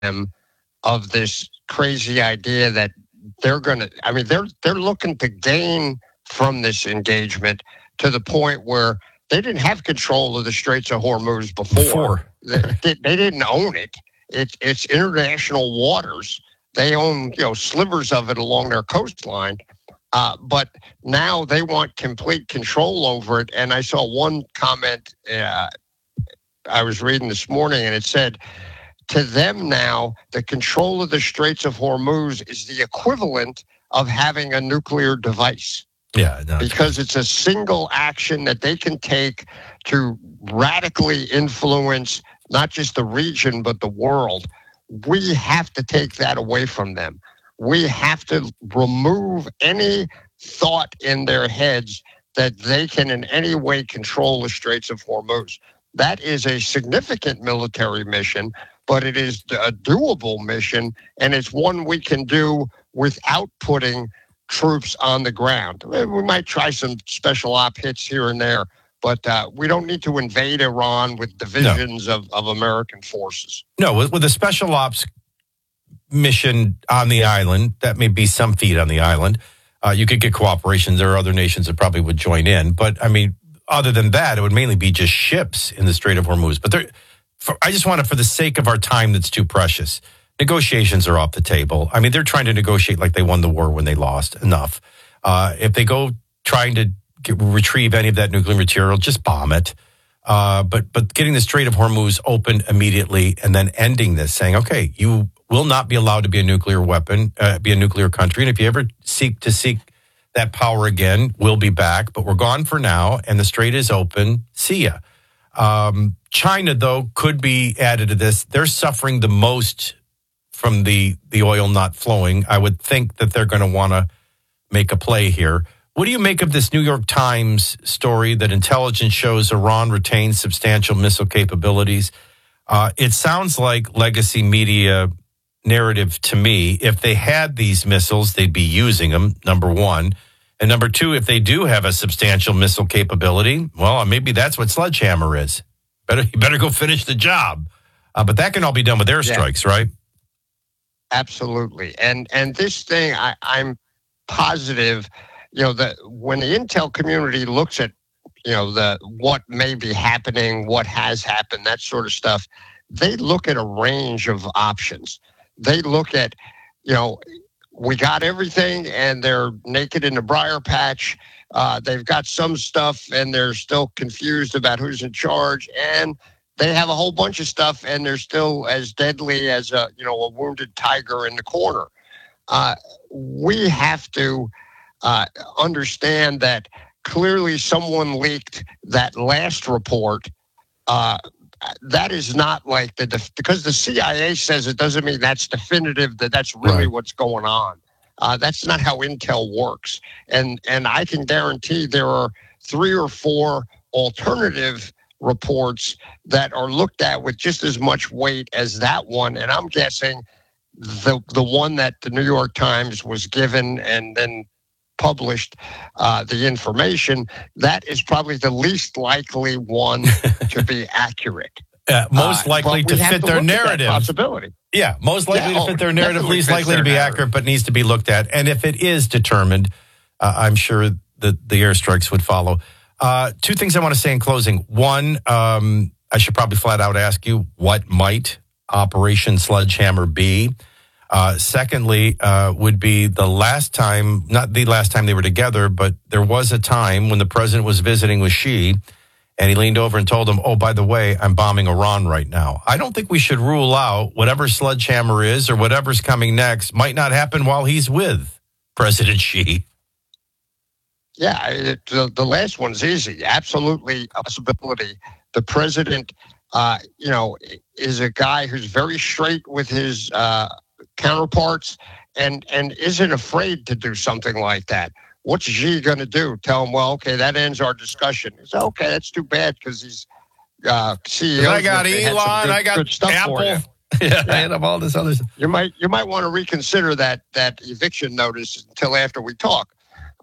them of this crazy idea that they're going to. I mean, they're looking to gain from this engagement to the point where they didn't have control of the Straits of Hormuz before. They didn't own it. It's international waters. They own slivers of it along their coastline. But now they want complete control over it. And I saw one comment I was reading this morning, and it said, to them now, the control of the Straits of Hormuz is the equivalent of having a nuclear device. Yeah, no, because it's a single action that they can take to radically influence not just the region, but the world. We have to take that away from them. We have to remove any thought in their heads that they can in any way control the Straits of Hormuz. That is a significant military mission, but it is a doable mission, and it's one we can do without putting troops on the ground. We might try some special op hits here and there, but we don't need to invade Iran with divisions of American forces. No, with a special ops mission on the island, that may be some feet on the island. You could get cooperation. There are other nations that probably would join in. But, I mean, other than that, it would mainly be just ships in the Strait of Hormuz. But I just want to, for the sake of our time that's too precious, negotiations are off the table. I mean, they're trying to negotiate like they won the war when they lost. Enough. If they go trying to retrieve any of that nuclear material, just bomb it. But getting the Strait of Hormuz open immediately and then ending this, saying, okay, you will not be allowed to be a nuclear weapon, be a nuclear country. And if you ever seek that power again, we'll be back. But we're gone for now, and the Strait is open. See ya. China, though, could be added to this. They're suffering the most from the oil not flowing. I would think that they're going to want to make a play here. What do you make of this New York Times story that intelligence shows Iran retains substantial missile capabilities? It sounds like legacy media narrative to me. If they had these missiles, they'd be using them, number one. And number two, if they do have a substantial missile capability, well, maybe that's what Sledgehammer is. You better go finish the job. But that can all be done with airstrikes, right? Absolutely. And this thing, I'm positive, that when the intel community looks at, what may be happening, what has happened, that sort of stuff, they look at a range of options. They look at, we got everything and they're naked in the briar patch. They've got some stuff and they're still confused about who's in charge. And they have a whole bunch of stuff and they're still as deadly as a wounded tiger in the corner. We have to understand that clearly someone leaked that last report. That is not like because the CIA says it doesn't mean that's definitive, that's really what's going on. That's not how intel works. And I can guarantee there are 3 or 4 alternative reports that are looked at with just as much weight as that one. And I'm guessing the one that the New York Times was given and then published the information, that is probably the least likely one to be accurate. Most likely to fit their narrative. Possibility. Yeah, most likely to fit their narrative, least likely to be accurate, but needs to be looked at. And if it is determined, I'm sure that the airstrikes would follow. 2 things I want to say in closing. One, I should probably flat out ask you, what might Operation Sledgehammer be? Secondly, would be the last time, not the last time they were together, but there was a time when the president was visiting with Xi, and he leaned over and told him, oh, by the way, I'm bombing Iran right now. I don't think we should rule out whatever Sledgehammer is or whatever's coming next might not happen while he's with President Xi. Yeah, the last one's easy. Absolutely a possibility. The president, is a guy who's very straight with his counterparts and isn't afraid to do something like that. What's Xi going to do? Tell him, well, okay, that ends our discussion. He said, okay, that's too bad because he's CEO. I got Elon, I got Apple. Yeah, I have all this other stuff. You might want to reconsider that eviction notice until after we talk.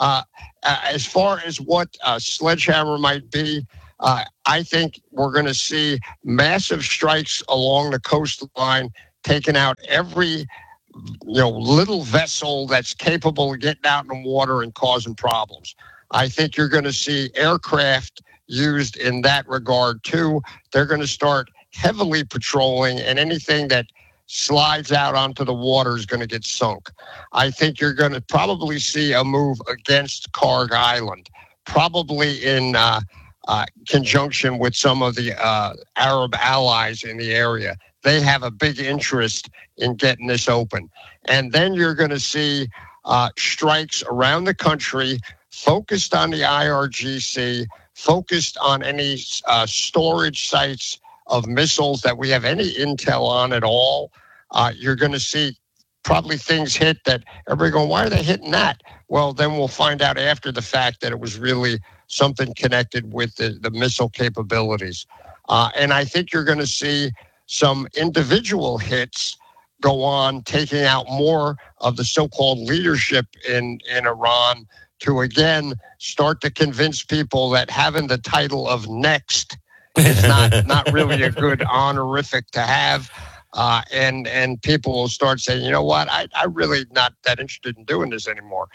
As far as what Sledgehammer might be, I think we're going to see massive strikes along the coastline taking out every little vessel that's capable of getting out in the water and causing problems. I think you're going to see aircraft used in that regard too. They're going to start heavily patrolling, and anything that slides out onto the water is going to get sunk. I think you're going to probably see a move against Kharg Island, probably in conjunction with some of the Arab allies in the area. They have a big interest in getting this open. And then you're going to see strikes around the country focused on the IRGC, focused on any storage sites of missiles that we have any intel on at all. You're going to see probably things hit that everybody going, why are they hitting that? Well, then we'll find out after the fact that it was really something connected with the missile capabilities. And I think you're going to see some individual hits go on, taking out more of the so-called leadership in Iran to, again, start to convince people that having the title of next is not really a good honorific to have. And people will start saying, you know what, I'm really not that interested in doing this anymore.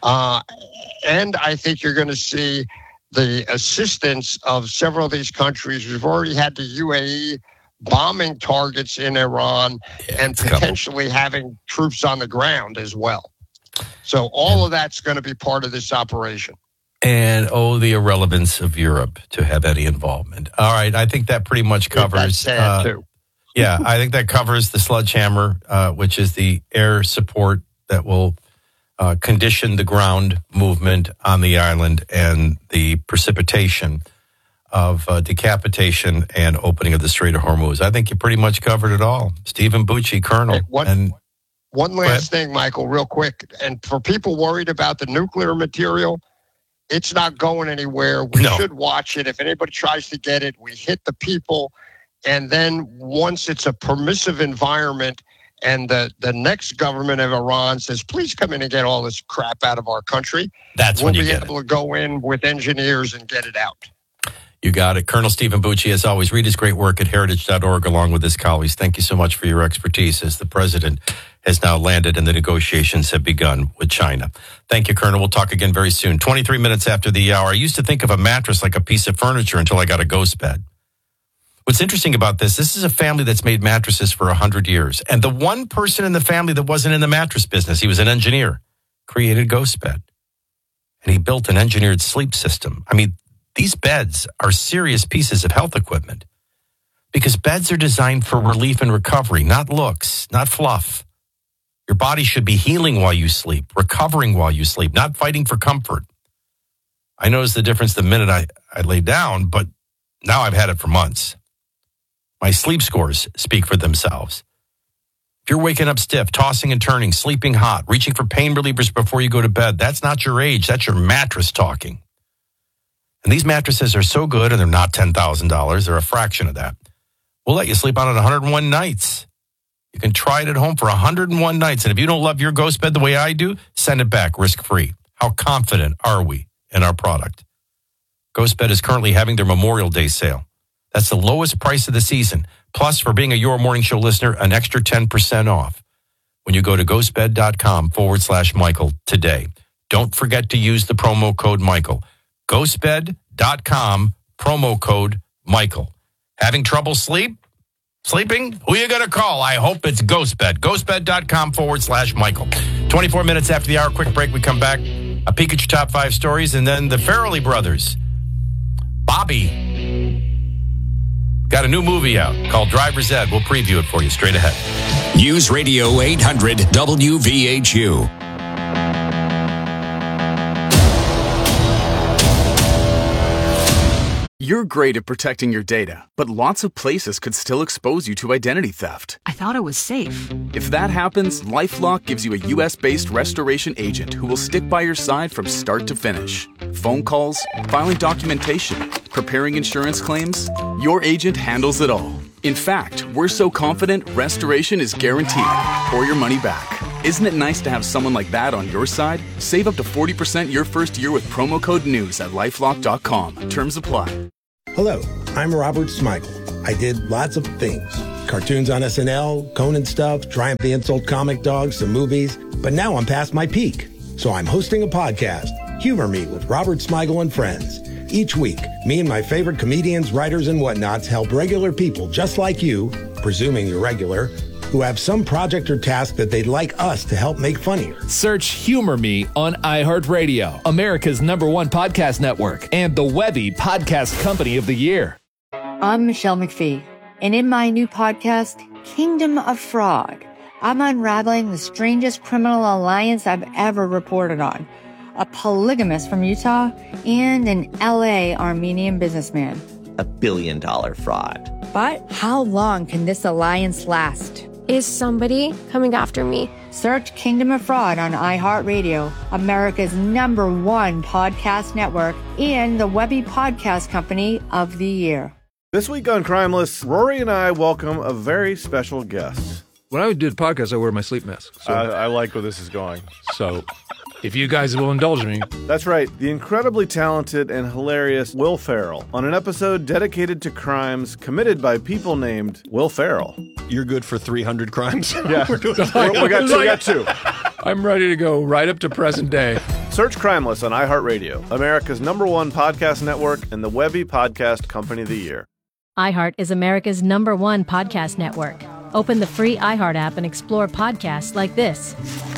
And I think you're going to see the assistance of several of these countries. We've already had the UAE bombing targets in Iran and potentially having troops on the ground as well. So all of that's going to be part of this operation. And, the irrelevance of Europe to have any involvement. All right, I think that pretty much covers... That's sad, too. Yeah, I think that covers the Sledgehammer, which is the air support that will condition the ground movement on the island and the precipitation of decapitation and opening of the Strait of Hormuz. I think you pretty much covered it all. Stephen Bucci, Colonel. Hey, one last thing, Michael, real quick. And for people worried about the nuclear material, it's not going anywhere. We should watch it. If anybody tries to get it, we hit the people. And then once it's a permissive environment and the next government of Iran says, please come in and get all this crap out of our country, we'll be able to go in with engineers and get it out. You got it. Colonel Stephen Bucci, as always, read his great work at heritage.org along with his colleagues. Thank you so much for your expertise as the president has now landed and the negotiations have begun with China. Thank you, Colonel. We'll talk again very soon. 23 minutes after the hour. I used to think of a mattress like a piece of furniture until I got a ghost bed. What's interesting about this is a family that's made mattresses for 100 years. And the one person in the family that wasn't in the mattress business, he was an engineer, created Ghost Bed. And he built an engineered sleep system. I mean, these beds are serious pieces of health equipment because beds are designed for relief and recovery, not looks, not fluff. Your body should be healing while you sleep, recovering while you sleep, not fighting for comfort. I noticed the difference the minute I lay down, but now I've had it for months. My sleep scores speak for themselves. If you're waking up stiff, tossing and turning, sleeping hot, reaching for pain relievers before you go to bed, that's not your age. That's your mattress talking. And these mattresses are so good, and they're not $10,000. They're a fraction of that. We'll let you sleep on it 101 nights. You can try it at home for 101 nights. And if you don't love your Ghost Bed the way I do, send it back risk-free. How confident are we in our product? Ghost Bed is currently having their Memorial Day sale. That's the lowest price of the season. Plus, for being a Your Morning Show listener, an extra 10% off when you go to ghostbed.com/Michael today. Don't forget to use the promo code Michael. Ghostbed.com, promo code Michael. Having trouble sleeping? Who you going to call? I hope it's Ghostbed. Ghostbed.com/Michael. 24 minutes after the hour, quick break. We come back. A peek at your top 5 stories, and then the Farrelly brothers. Bobby got a new movie out called Driver's Ed. We'll preview it for you straight ahead. News Radio 800 WVHU. You're great at protecting your data, but lots of places could still expose you to identity theft. I thought it was safe. If that happens, LifeLock gives you a U.S.-based restoration agent who will stick by your side from start to finish. Phone calls, filing documentation, preparing insurance claims, your agent handles it all. In fact, we're so confident restoration is guaranteed or your money back. Isn't it nice to have someone like that on your side? Save up to 40% your first year with promo code NEWS at LifeLock.com. Terms apply. Hello, I'm Robert Smigel. I did lots of things. cartoons on SNL, Conan stuff, Triumph the Insult comic dogs, some movies. But now I'm past my peak. So I'm hosting a podcast, Humor Me with Robert Smigel and friends. Each week, me and my favorite comedians, writers, and whatnots help regular people just like you, presuming you're regular, who have some project or task that they'd like us to help make funnier. Search Humor Me on iHeartRadio, America's #1 podcast network, and the Webby Podcast Company of the Year. I'm Michelle McPhee, and in my new podcast, Kingdom of Fraud, I'm unraveling the strangest criminal alliance I've ever reported on. A polygamist from Utah and an LA Armenian businessman. $1 billion fraud. But how long can this alliance last? Is somebody coming after me? Search Kingdom of Fraud on iHeartRadio, America's #1 podcast network, and the Webby Podcast Company of the Year. This week on Crimeless, Rory and I welcome a very special guest. When I do the podcast, I wear my sleep mask. So. I like where this is going. So, if you guys will indulge me. That's right. The incredibly talented and hilarious Will Ferrell on an episode dedicated to crimes committed by people named Will Ferrell. You're good for 300 crimes? Yeah. we got two. I'm ready to go right up to present day. Search Crimeless on iHeartRadio, America's #1 podcast network and the Webby Podcast Company of the Year. iHeart is America's #1 podcast network. Open the free iHeart app and explore podcasts like this.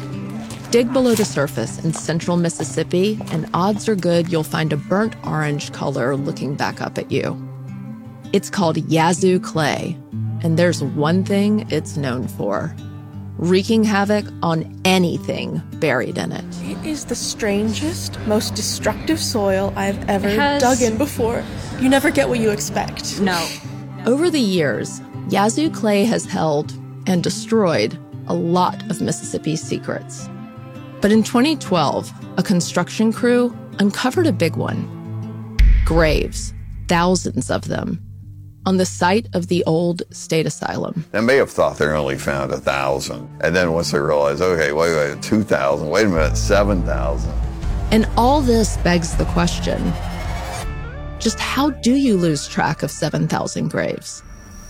Dig below the surface in central Mississippi, and odds are good you'll find a burnt orange color looking back up at you. It's called Yazoo clay, and there's one thing it's known for: wreaking havoc on anything buried in it. It is the strangest, most destructive soil I've ever dug in before. You never get what you expect. No. Over the years, Yazoo clay has held and destroyed a lot of Mississippi's secrets. But in 2012, a construction crew uncovered a big one. Graves, thousands of them, on the site of the old state asylum. They may have thought they only found 1,000. And then once they realized, okay, wait, 2,000, wait a minute, 7,000. And all this begs the question, just how do you lose track of 7,000 graves?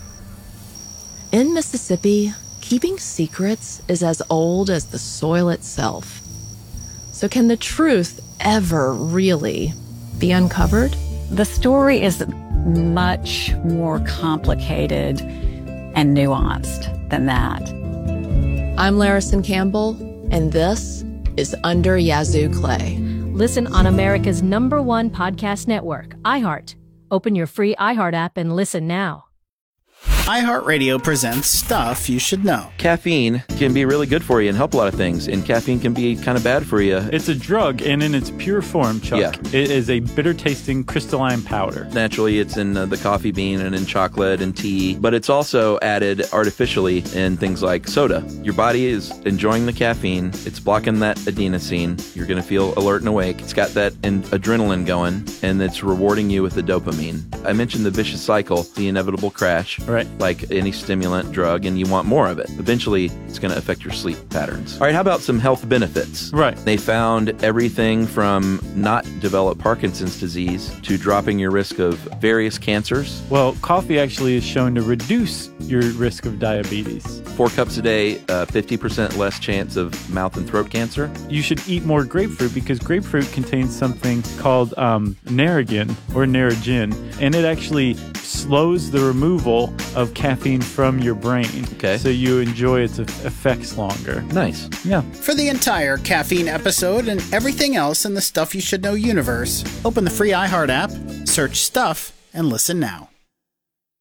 In Mississippi, keeping secrets is as old as the soil itself. So can the truth ever really be uncovered? The story is much more complicated and nuanced than that. I'm Larison Campbell, and this is Under Yazoo Clay. Listen on America's #1 podcast network, iHeart. Open your free iHeart app and listen now. iHeartRadio presents Stuff You Should Know. Caffeine can be really good for you and help a lot of things, and caffeine can be kind of bad for you. It's a drug, and in its pure form, Chuck, it is a bitter-tasting crystalline powder. Naturally, it's in the coffee bean and in chocolate and tea, but it's also added artificially in things like soda. Your body is enjoying the caffeine. It's blocking that adenosine. You're going to feel alert and awake. It's got that adrenaline going, and it's rewarding you with the dopamine. I mentioned the vicious cycle, the inevitable crash. Right. Like any stimulant drug, and you want more of it. Eventually, it's going to affect your sleep patterns. All right, how about some health benefits? Right. They found everything from not develop Parkinson's disease to dropping your risk of various cancers. Well, coffee actually is shown to reduce your risk of diabetes. 4 cups a day, 50% less chance of mouth and throat cancer. You should eat more grapefruit because grapefruit contains something called Narragin or Narragin, and it actually slows the removal of caffeine from your brain. Okay. So you enjoy its effects longer. Nice. Yeah. For the entire caffeine episode and everything else in the Stuff You Should Know universe, open the free iHeart app, search Stuff, and listen now.